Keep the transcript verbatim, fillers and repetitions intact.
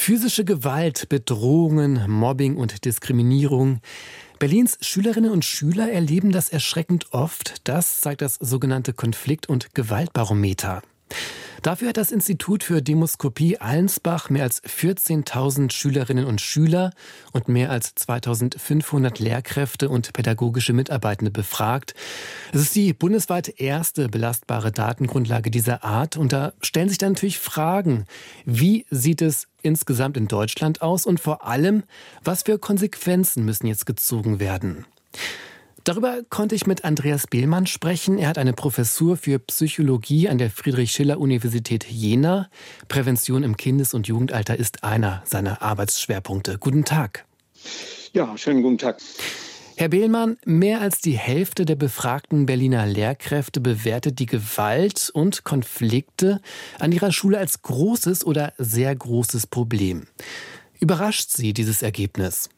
Physische Gewalt, Bedrohungen, Mobbing und Diskriminierung. Berlins Schülerinnen und Schüler erleben das erschreckend oft. Das zeigt das sogenannte Konflikt- und Gewaltbarometer. Dafür hat das Institut für Demoskopie Allensbach mehr als vierzehntausend Schülerinnen und Schüler und mehr als zweitausendfünfhundert Lehrkräfte und pädagogische Mitarbeitende befragt. Es ist die bundesweit erste belastbare Datengrundlage dieser Art. Und da stellen sich dann natürlich Fragen. Wie sieht es insgesamt in Deutschland aus? Und vor allem, was für Konsequenzen müssen jetzt gezogen werden? Darüber konnte ich mit Andreas Behlmann sprechen. Er hat eine Professur für Psychologie an der Friedrich-Schiller-Universität Jena. Prävention im Kindes- und Jugendalter ist einer seiner Arbeitsschwerpunkte. Guten Tag. Ja, schönen guten Tag. Herr Behlmann, mehr als die Hälfte der befragten Berliner Lehrkräfte bewertet die Gewalt und Konflikte an ihrer Schule als großes oder sehr großes Problem. Überrascht Sie dieses Ergebnis?